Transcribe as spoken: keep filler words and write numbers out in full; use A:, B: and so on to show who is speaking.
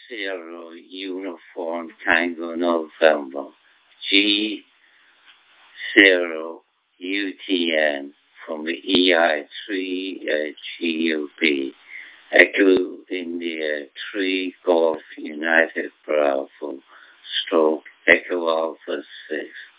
A: Zero Uniform Tango November. G Zero U T N from the E I three G U B. Echo India three Golf United Bravo stroke Echo Alpha six.